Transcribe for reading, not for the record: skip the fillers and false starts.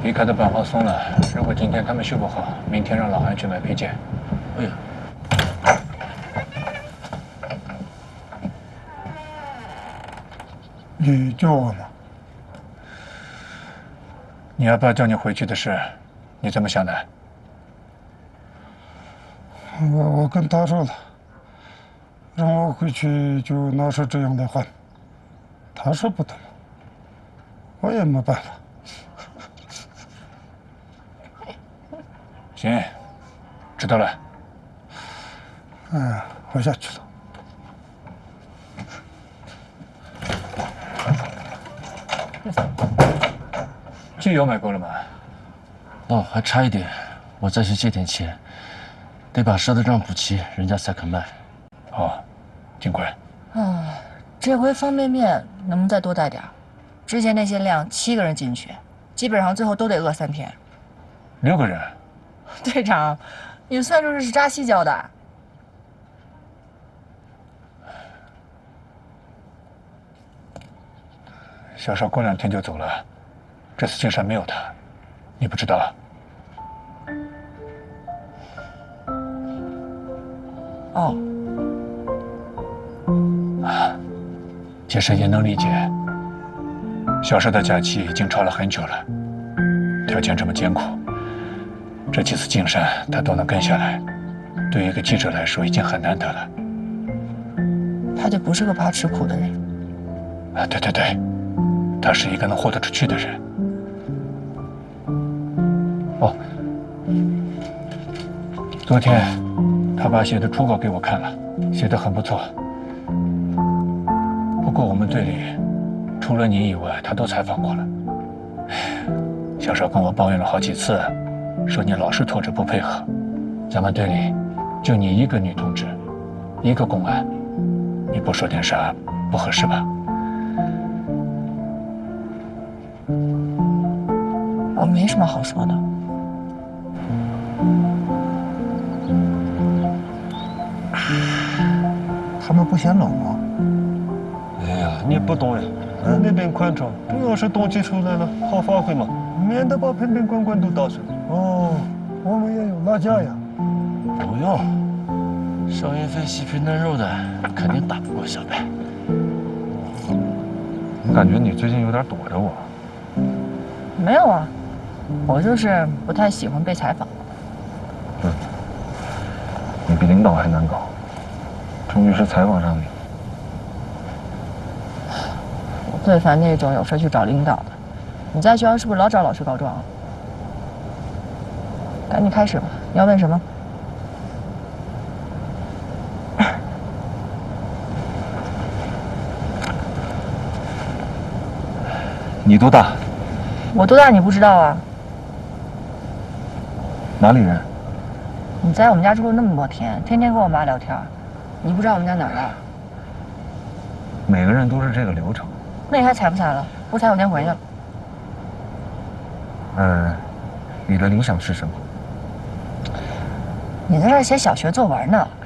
离开的板放松了，如果今天他们修不好，明天让老韩去买配件。 哎呀， 你叫我吗？ 你阿爸叫你回去的事，你怎么想的？ 我跟他说了，让我回去就拿出这样的换，他说不同，我也没办法。 行，知道了。 我下去了。 机油买够了吗？ 哦，还差一点，我再去借点钱，得把赊的账补齐，人家才肯卖。 好，尽快。 啊，这回方便面能不能再多带点儿？之前那些量7个人进去，基本上最后都得饿3天。 6个人。 队长，你算术是扎西教的。 小邵过2天就走了，这次进山没有他，你不知道？ 哦， 其实也能理解，小邵的假期已经超了很久了，条件这么艰苦，这几次进山他都能跟下来，对于一个记者来说已经很难得了。 他就不是个怕吃苦的人。 啊，对对对，他是一个能豁得出去的人。哦，昨天他把写的初稿给我看了，写得很不错。不过我们队里除了你以外，他都采访过了。小邵跟我抱怨了好几次，说你老是拖着不配合。咱们队里就你一个女同志，一个公安，你不说点啥不合适吧？ 我没什么好说的。 他们不嫌冷吗？ 哎呀，你不懂呀，俺那边宽敞，主要是冬季出来了好发挥嘛，免得把瓶瓶罐罐都倒上。 哦，我们也有拉架呀。 不用，邵云飞细皮嫩肉的，肯定打不过小白。 我感觉你最近有点躲着我。 没有啊，我就是不太喜欢被采访。 你比领导还难搞，终于是采访上你。 我最烦那种有事去找领导的。你在学校是不是老找老师告状啊？赶紧开始吧，你要问什么？ 你多大？ 我多大你不知道啊？ 哪里人？ 你在我们家住了那么多天，天天跟我妈聊天，你不知道我们家哪儿的？ 每个人都是这个流程。 那你还采不采了？不采我先回去了。 你的理想是什么？ 你在这儿写小学作文呢，